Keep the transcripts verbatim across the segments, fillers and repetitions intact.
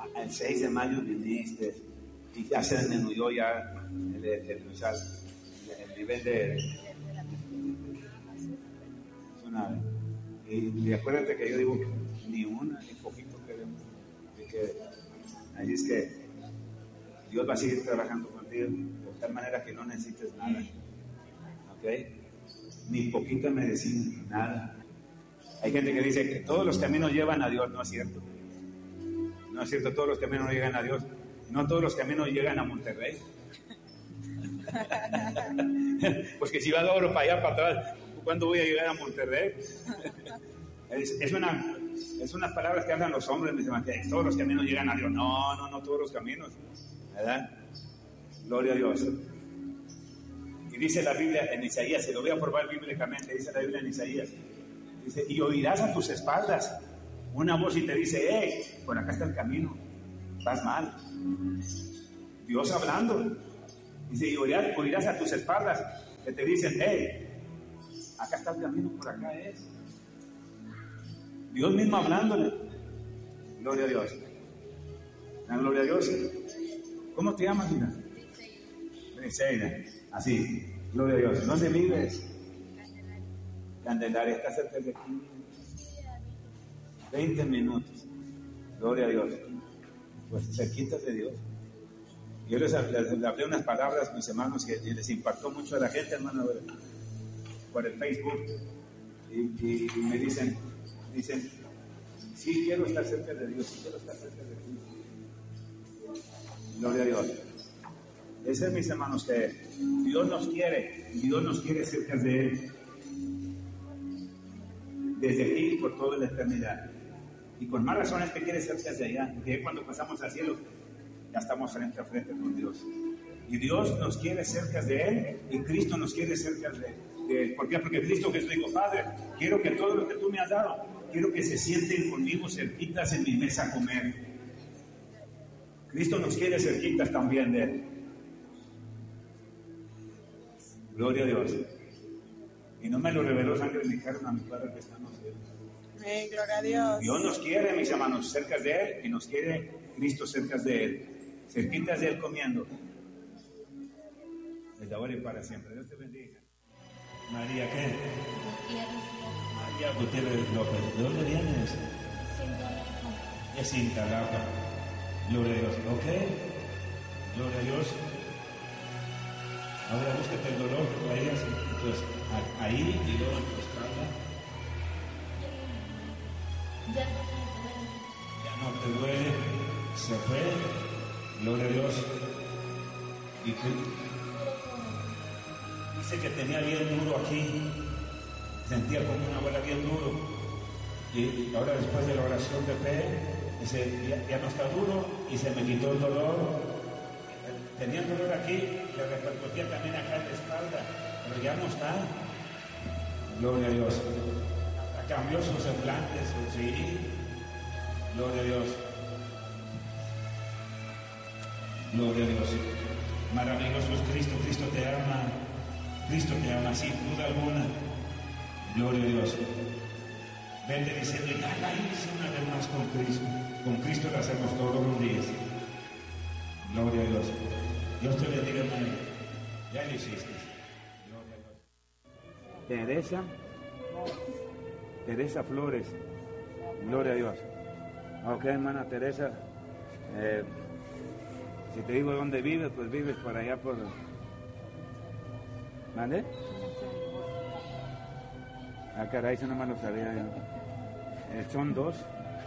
el seis de mayo viniste y ya se disminuyó ya el, el, el, o sea, el nivel de... Es una, y, y acuérdate que yo digo, ni una, ni poquito queremos. Así que, ahí es que Dios va a seguir trabajando contigo de tal manera que no necesites nada. ¿Ok? Ni poquita medicina, nada. Hay gente que dice que todos los caminos llevan a Dios. No es cierto. No es cierto, todos los caminos no llegan a Dios. No todos los caminos llegan a Monterrey. Pues que si va de oro para allá, para atrás, ¿cuándo voy a llegar a Monterrey? Es, es una es unas palabras que hablan los hombres, mis hermanos, que todos los caminos llegan a Dios. No, no, no todos los caminos, ¿verdad? Gloria a Dios. Y dice la Biblia en Isaías, se lo voy a probar bíblicamente, dice la Biblia en Isaías, dice, y oirás a tus espaldas una voz y te dice, hey, por acá está el camino, vas mal. Dios hablando, dice, y oirás, oirás a tus espaldas que te dicen, hey, acá está el camino, por acá es. Dios mismo hablándole. Gloria a Dios. ¿Dan gloria a Dios? ¿Cómo te llamas, mira? Briseida. Así. Gloria a Dios. ¿Dónde vives? Candelaria. Está cerca de aquí. veinte minutos. Gloria a Dios. Pues cerquita de Dios. Yo les, les, les hablé unas palabras, mis hermanos, que les impactó mucho a la gente, hermano, por el Facebook. Y, y, y me dicen, dicen, sí quiero estar cerca de Dios, sí quiero estar cerca de Dios. Gloria a Dios. Ese es, mis hermanos, que Dios nos quiere, Dios nos quiere cerca de Él. Desde aquí y por toda la eternidad. Y con más razones que quiere cerca de allá, porque cuando pasamos al cielo, ya estamos frente a frente con Dios. Y Dios nos quiere cerca de Él, y Cristo nos quiere cerca de Él. ¿Por qué? Porque Cristo Jesús dijo, Padre, quiero que todo lo que tú me has dado, quiero que se sienten conmigo cerquitas en mi mesa a comer. Cristo nos quiere cerquitas también de Él. Gloria a Dios. Y no me lo reveló sangre ni carne a mi Padre que está en los cielos. Amén, gloria a Dios. Dios nos quiere, mis hermanos, cerca de Él, y nos quiere Cristo cerca de Él. Cerquitas de Él comiendo. Desde ahora y para siempre. Dios te bendiga. María, ¿qué? María Gutiérrez López. ¿De dónde vienes? De Cintalapa. Gloria a Dios. ¿Ok? Gloria a Dios. Ahora búscate el dolor que traías. Entonces, ahí y luego en tu espalda. Ya no te duele. Se fue. Gloria a Dios. Y tú. Dice que tenía bien duro aquí, sentía como una bola bien duro, y ahora después de la oración de fe, dice, ya, ya no está duro, y se me quitó el dolor. Tenía el dolor aquí, le repercutía también acá en la espalda, pero ya no está. Gloria a Dios. Cambió sus semblantes, sí. Gloria a Dios. Gloria a Dios. Maravilloso es Cristo, Cristo te ama. Cristo te ama sin duda alguna. Gloria a Dios. Vete diciendo, ya la hice una vez más con Cristo. Con Cristo la hacemos todos los días. Gloria a Dios. Dios te bendiga, hermano. Ya lo hiciste. Gloria a Dios. Teresa. Teresa Flores. Gloria a Dios. Ok, hermana Teresa. Eh, si te digo dónde vives, pues vives por allá por... ¿Mande? Ah, caray, eso no me lo sabía yo. Eh, son dos.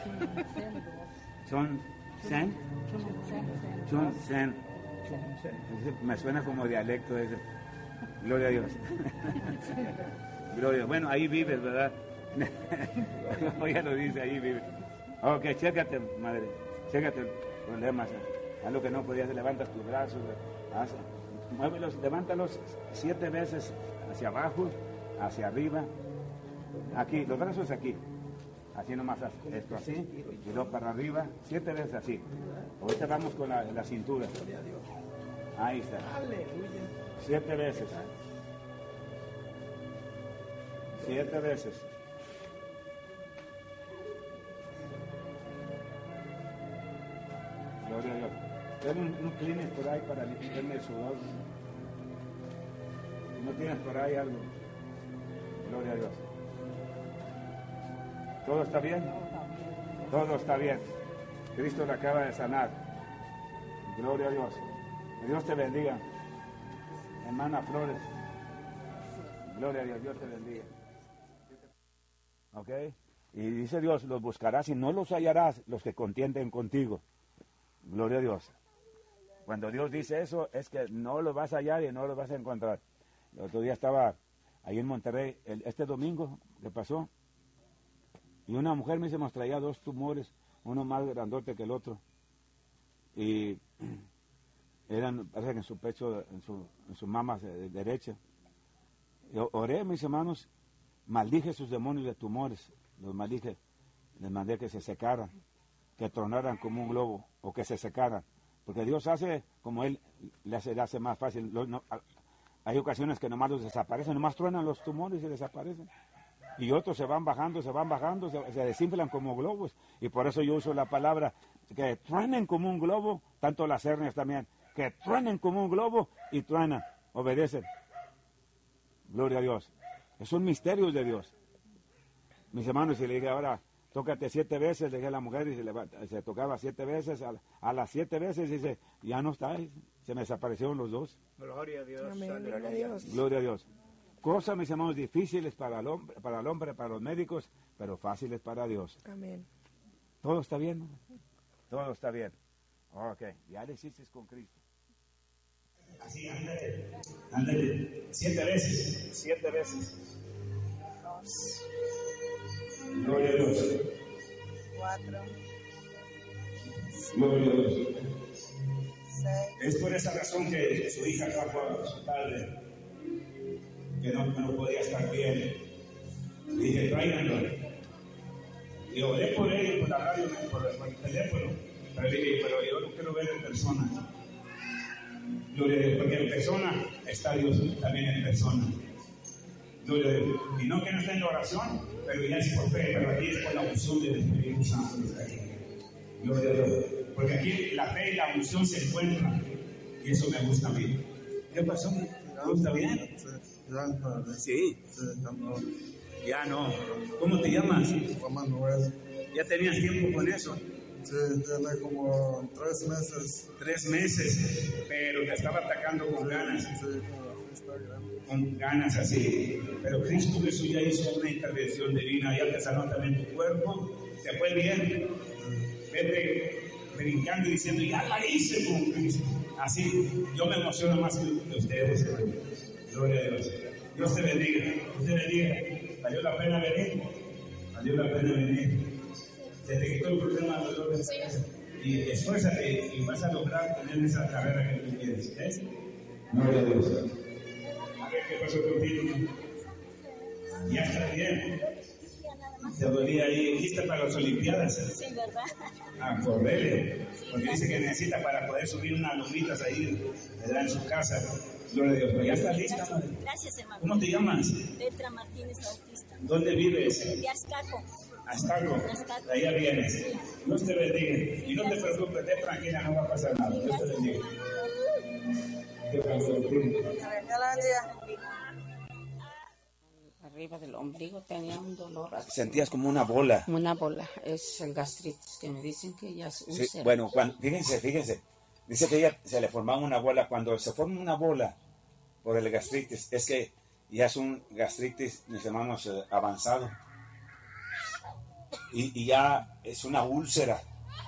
Son Sen. Son Sen. Me suena como dialecto ese. Gloria a Dios. Gloria a Dios. Bueno, ahí vives, ¿verdad? Ya lo dice, ahí vives. Ok, chécate, madre. Chécate el problema. Haz lo que no podías, levantas tus brazos. Haz, muévelos, levántalos siete veces hacia abajo, hacia arriba, aquí, los brazos aquí, así nomás, esto así, y luego para arriba, siete veces así. Ahorita vamos con la, la cintura. Ahí está. Siete veces. Siete veces. Gloria a Dios. Ten un, un Kleenex por ahí para limpiarme el sudor. ¿No tienes por ahí algo? Gloria a Dios. ¿Todo está bien? Todo está bien. Cristo le acaba de sanar. Gloria a Dios. Que Dios te bendiga. Hermana Flores. Gloria a Dios. Dios te bendiga. ¿Ok? Y dice Dios, los buscarás y no los hallarás los que contienden contigo. Gloria a Dios. Cuando Dios dice eso, es que no lo vas a hallar y no lo vas a encontrar. El otro día estaba ahí en Monterrey, el, este domingo que pasó, y una mujer me dice, nos traía dos tumores, uno más grandote que el otro. Y eran, parece que en su pecho, en su, en su mama de, derecha. Yo oré, mis hermanos, maldije sus demonios de tumores, los maldije, les mandé que se secaran, que tronaran como un globo, o que se secaran, porque Dios hace como Él le hace, le hace más fácil. Lo, no, hay ocasiones que nomás los desaparecen, nomás truenan los tumores y desaparecen, y otros se van bajando, se van bajando, se, se desinflan como globos, y por eso yo uso la palabra, que truenen como un globo, tanto las hernias también, que truenen como un globo, y truenan, obedecen. Gloria a Dios. Es un misterio de Dios. Mis hermanos, y le dije, ahora, tócate siete veces, le dije a la mujer, y se, levanta, se tocaba siete veces, a, a las siete veces, dice, ya no está, se me desaparecieron los dos. Gloria a Dios. Amén, gloria a Dios. Gloria a Dios. Cosas, mis hermanos, difíciles para el hombre, para el hombre, para los médicos, pero fáciles para Dios. Amén. ¿Todo está bien? Todo está bien. Ok, ya le hiciste con Cristo. Así, ándale, ándale, siete veces, siete veces. Dos. Gloria a Dios. Cuatro. Gloria a Dios. Seis. Es por esa razón que su hija trajo a su padre, que no, no podía estar bien. Le dije, tráiganlo. Y oré por él, por la radio, por el, por el teléfono. Pero le dije, pero yo lo quiero ver en persona. Gloria a Dios, porque en persona está Dios también en persona. Gloria a Dios. Y no que no esté en la oración, pero ya es por fe, pero aquí es por la unción del Espíritu Santo. Gloria a Dios. Porque aquí la fe y la unción se encuentran. Y eso me gusta a mí. ¿Qué pasó? ¿Todo está bien? Sí. Ya no. ¿Cómo te llamas? ¿Ya tenías tiempo con eso? Sí, tiene como tres meses. Tres meses, pero te estaba atacando con ganas. Sí, como Con ganas así. Pero Cristo Jesús ya hizo una intervención divina, ya te sanó también tu cuerpo, te fue bien. Vete brincando y diciendo, ya la hice con Cristo. Así, yo me emociono más que ustedes, hermano. Gloria a Dios. Dios te bendiga, Dios te bendiga. ¿Valió la pena venir? Valió la pena venir. Se te quitó el problema de dolor de cabeza. Y esfuérzate y vas a lograr tener esa carrera que tú quieres. ¿Eh? Gloria a Dios. A ver qué pasó contigo. Ya está bien. Te dolía ahí, lista para las Olimpiadas. Sí, ¿verdad? A correr. Porque dice que necesita para poder subir unas lomitas ahí, ¿verdad? En su casa. Gloria a Dios. Pero ya está lista, madre. Gracias, hermano. ¿Cómo te llamas? Petra Martínez Bautista. ¿Dónde vives? De Azcaco. Azcaco. De allá vienes. Dios te bendiga. Y no te preocupes, de tranquila, no va a pasar nada. Dios te bendiga. Dios te bendiga. Dios la bendiga. Arriba del ombligo tenía un dolor. Así, sentías como una bola. como una bola. Es el gastritis, que me dicen que ya es úlcera. Sí, bueno, cuando, fíjense, fíjense. Dice que ella se le formaba una bola. Cuando se forma una bola por el gastritis, es que ya es un gastritis, mis hermanos, eh, avanzado. Y, y ya es una úlcera.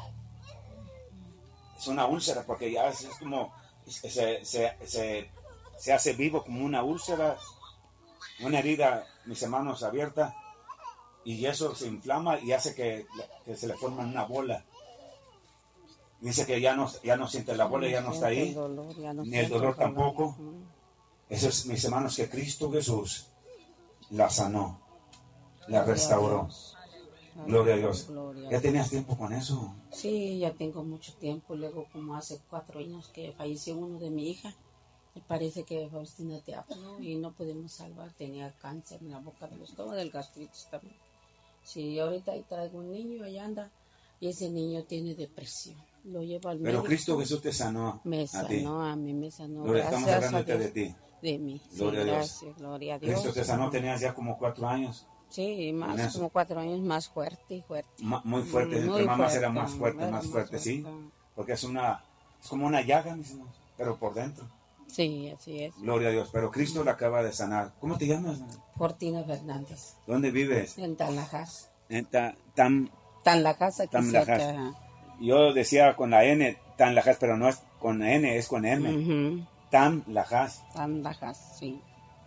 Es una úlcera porque ya es, es como, se, se, se, se hace vivo como una úlcera, una herida, mis hermanos, abierta. Y eso se inflama y hace que, que se le forma una bola. Dice que ya no, ya no siente la bola, ya no está ahí, dolor, ya no ni el dolor dolor. tampoco. Eso es, mis hermanos, que Cristo Jesús la sanó, la restauró. Gloria a Dios. Gloria a ¿Ya Dios. tenías tiempo con eso? Sí, ya tengo mucho tiempo. Luego, como hace cuatro años que falleció uno de mi hija, me parece que Faustina te habló y no pudimos salvar. Tenía cáncer en la boca del estómago, del gastritis también. Sí, ahorita ahí traigo un niño, allá anda, y ese niño tiene depresión. lo llevo al Pero médico. Cristo Jesús te sanó Me a ti. sanó, a mí me sanó. Gloria, estamos Gracias hablando a de Dios. ti. De mí. Sí, Gloria a Dios. gracias, gloria a Dios. Cristo te sanó, tenías ya como cuatro años. Sí, En más, eso. como cuatro años más fuerte y fuerte. Ma- Muy fuerte, Muy entre más fuerte, era más fuerte, era más más fuerte, sí. fuerte. Porque es una, es como una llaga, mis hermanos, pero por dentro. Sí, así es. Gloria a Dios. Pero Cristo la acaba de sanar. ¿Cómo te llamas? Fortina Fernández, ¿Dónde vives? en Tanlajas. En Ta- Tam, Tanlajas, aquí Tanlajas. cerca. yo decía con la N, Tan Lajas, pero no es con N, es con M. Ujú, Tan Lajas. Tanlajas, sí.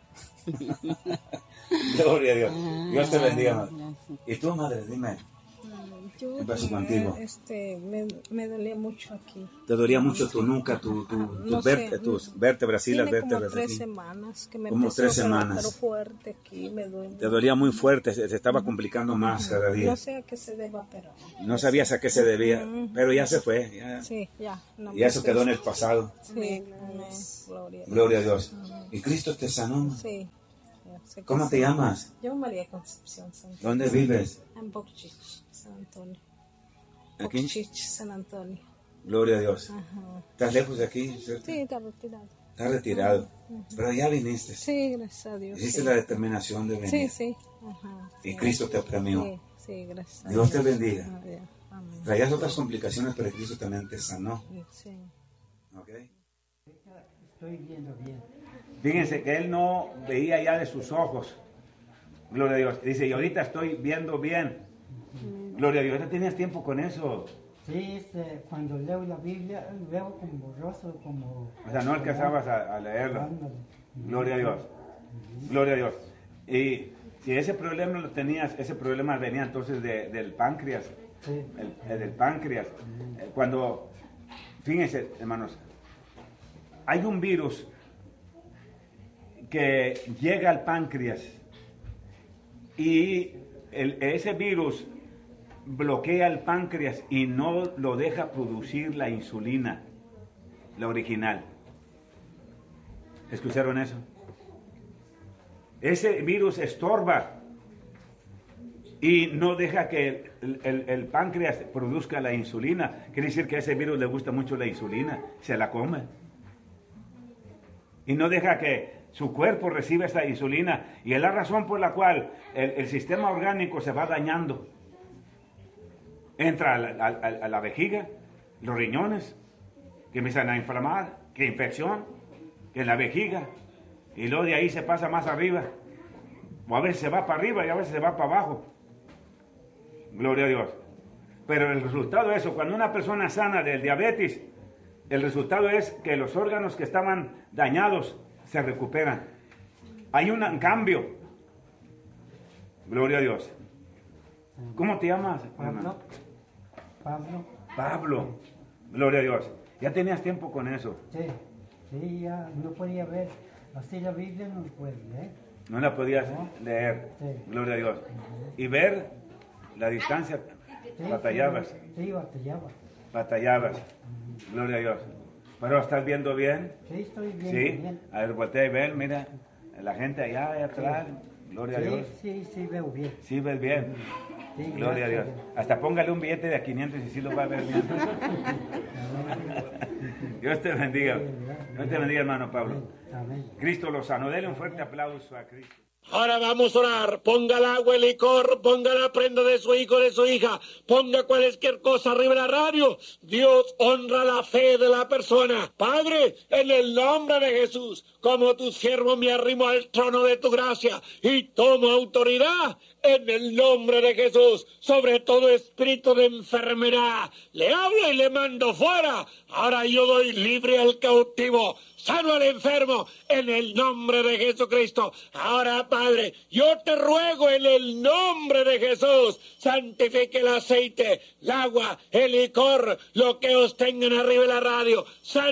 Gloria a Dios. Dios te bendiga, madre. Gracias. ¿Y tú, madre? Dime. Yo ¿Qué pasó tenía, contigo? Este, me, me dolía mucho aquí. ¿Te dolía mucho tu nuca, tu, tu, No tus sé, vértebras, tus vértebras, sí, las Tiene como vértebras? tres aquí? semanas que me Como empezó, tres pero- semanas. Pero fuerte aquí, me duele. Te dolía muy fuerte, se, se estaba complicando más cada día. No sé a qué se deba, pero... No sabías a qué se debía, pero ya se fue. Ya, Sí, ya. no y eso me- quedó en el pasado. Sí, amén, gloria a Dios. Gloria a Dios. Y Cristo te sanó. Sí. ya sé que ¿Cómo sí. te llamas? Yo, María Concepción Santos. ¿Dónde vives? En Bocchich, San Antonio. Aquí. Bocchich, San Antonio. Gloria a Dios. Ajá. ¿Estás lejos de aquí? ¿Cierto? Sí, está retirado. Estás retirado. Pero ya viniste. Sí, gracias a Dios. Hiciste sí. la determinación de venir. Sí, sí. Ajá, Y sí. Cristo te premió. Sí, sí, gracias. a Dios te bendiga. Amén. Amén. Traías otras complicaciones, pero Cristo también te sanó. Sí. ¿Ok? Estoy viendo bien. Fíjense que él no veía ya de sus ojos. Gloria a Dios. Dice, y ahorita estoy viendo bien. Gloria a Dios. ¿Ya tenías tiempo con eso? Sí, este, cuando leo la Biblia, veo como borroso, como... O sea, no alcanzabas a, a leerlo. Ándale. Gloria a Dios. Gloria a Dios. Y si ese problema lo tenías, ese problema venía entonces de- del páncreas. Sí. El, el del páncreas. Eh, Cuando, fíjense, hermanos, hay un virus que llega al páncreas y el- ese virus bloquea el páncreas y no lo deja producir la insulina, la original. ¿Escucharon eso? Ese virus estorba y no deja que el, el- el páncreas produzca la insulina. Quiere decir que a ese virus le gusta mucho la insulina, se la come. Y no deja que su cuerpo reciba esa insulina. Y es la razón por la cual el, el sistema orgánico se va dañando. Entra a la, a- a- a la vejiga, los riñones, que empiezan a inflamar, que infección, que en la vejiga. Y luego de ahí se pasa más arriba. O a veces se va para arriba y a veces se va para abajo. Gloria a Dios. Pero el resultado de eso, cuando una persona sana del diabetes, el resultado es que los órganos que estaban dañados se recuperan. Hay un cambio. Gloria a Dios. ¿Cómo te llamas, hermano? Pablo. Pablo. Pablo. Gloria a Dios. Ya tenías tiempo con eso. Sí, sí, ya no podía ver. Así la Biblia no puede leer. No la podías leer. Sí. Gloria a Dios. Y ver la distancia. Sí, Batallabas. Sí, sí, batallaba. Batallabas. Gloria a Dios. Pero ¿estás viendo bien? Sí, estoy bien. Sí. bien. A ver, voltea y ver, mira. La gente allá, allá atrás. Gloria a Sí, Dios. sí, sí, veo bien. Sí, ves bien. Sí, Gloria a Dios. gracias. Hasta póngale un billete de quinientos y sí lo va a ver bien. Dios te bendiga. Dios te bendiga, hermano Pablo. Amén. Cristo lo sanó. Dele un fuerte aplauso a Cristo. Ahora vamos a orar. Ponga el agua, el licor, ponga la prenda de su hijo, de su hija, ponga cualquier cosa arriba de la radio. Dios honra la fe de la persona. Padre, en el nombre de Jesús, como tu siervo me arrimo al trono de tu gracia y tomo autoridad en el nombre de Jesús sobre todo espíritu de enfermedad. Le hablo y le mando fuera. Ahora yo doy libre al cautivo, sano al enfermo, en el nombre de Jesucristo. Ahora, Padre, yo te ruego en el nombre de Jesús, santifique el aceite, el agua, el licor, lo que os tengan arriba de la radio,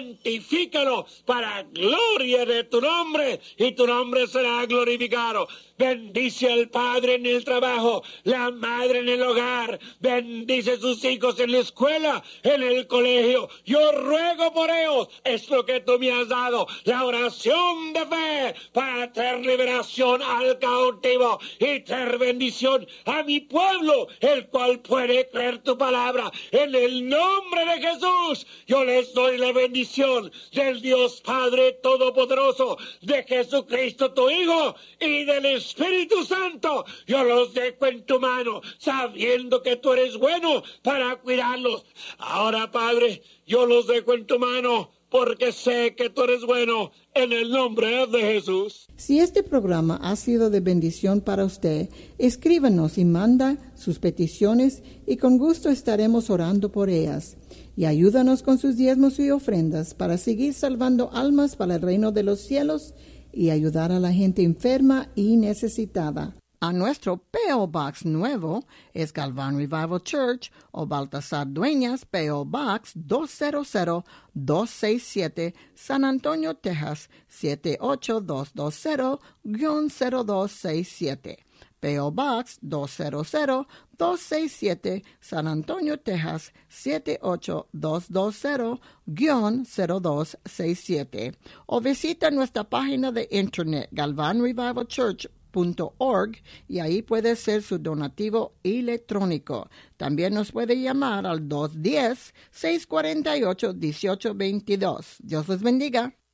santifícalo para gloria de tu nombre y tu nombre será glorificado. bendice al padre en el trabajo, la madre en el hogar, bendice a sus hijos en la escuela, en el colegio. Yo ruego por ellos, es lo que tú me has dado, la oración de fe para traer liberación al cautivo y traer bendición a mi pueblo, el cual puede creer tu palabra. En el nombre de Jesús, yo les doy la bendición del Dios Padre Todopoderoso, de Jesucristo tu Hijo y del Espíritu Santo. Yo los dejo en tu mano, sabiendo que tú eres bueno para cuidarlos. Ahora, Padre, yo los dejo en tu mano, porque sé que tú eres bueno, en el nombre de Jesús. Si este programa ha sido de bendición para usted, escríbanos y manda sus peticiones y con gusto estaremos orando por ellas. Y ayúdanos con sus diezmos y ofrendas para seguir salvando almas para el reino de los cielos y ayudar a la gente enferma y necesitada. A nuestro P O Box nuevo es Galván Revival Church o Baltasar Dueñas, P O Box dos cero cero dos seis siete, San Antonio, Texas siete ocho dos dos cero cero dos seis siete. P O Box dos cero cero dos seis siete, San Antonio, Texas siete ocho dos dos cero cero dos seis siete. O visita nuestra página de internet galvan revival church punto org y ahí puede hacer su donativo electrónico. También nos puede llamar al dos uno cero, seis cuatro ocho, uno ocho dos dos. Dios les bendiga.